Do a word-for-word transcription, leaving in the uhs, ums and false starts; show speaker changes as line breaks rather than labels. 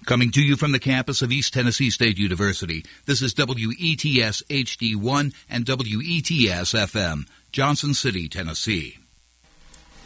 Coming to you from the campus of East Tennessee State University, this is W E T S H D one and W E T S F M, Johnson City, Tennessee.